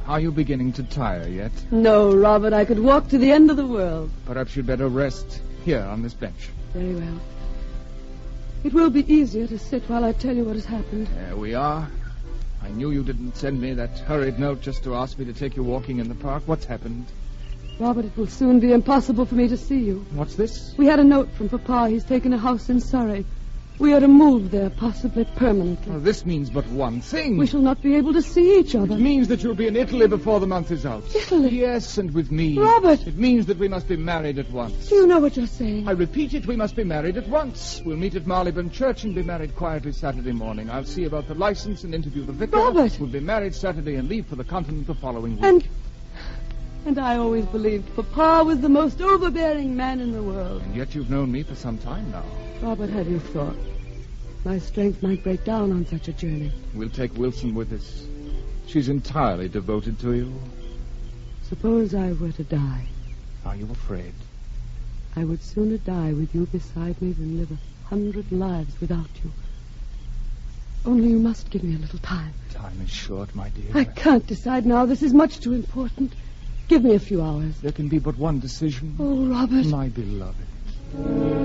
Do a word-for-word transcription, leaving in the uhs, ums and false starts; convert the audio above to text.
Are you beginning to tire yet? No, Robert, I could walk to the end of the world. Perhaps you'd better rest here on this bench. Very well. It will be easier to sit while I tell you what has happened. There we are. I knew you didn't send me that hurried note just to ask me to take you walking in the park. What's happened? Robert, it will soon be impossible for me to see you. What's this? We had a note from Papa. He's taken a house in Surrey. We are to move there, possibly permanently. Well, this means but one thing. We shall not be able to see each other. It means that you'll be in Italy before the month is out. Italy? Yes, and with me. Robert! It means that we must be married at once. Do you know what you're saying? I repeat it, we must be married at once. We'll meet at Marylebone Church and be married quietly Saturday morning. I'll see about the license and interview the vicar. Robert! We'll be married Saturday and leave for the continent the following week. And... And I always believed Papa was the most overbearing man in the world. And yet you've known me for some time now. Robert, have you thought? My strength might break down on such a journey. We'll take Wilson with us. She's entirely devoted to you. Suppose I were to die. Are you afraid? I would sooner die with you beside me than live a hundred lives without you. Only you must give me a little time. Time is short, my dear. I can't decide now. This is much too important. Give me a few hours. There can be but one decision. Oh, Robert. My beloved.